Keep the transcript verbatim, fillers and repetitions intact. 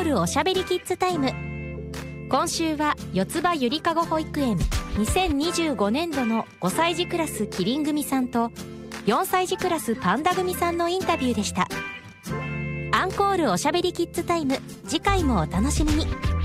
ルおしゃべりキッズタイム。今週は四つ葉ゆりかご保育園にせんにじゅうごねんどのごさい児クラスキリン組さんとよんさい児クラスパンダ組さんのインタビューでした。アンコールおしゃべりキッズタイム、次回もお楽しみに。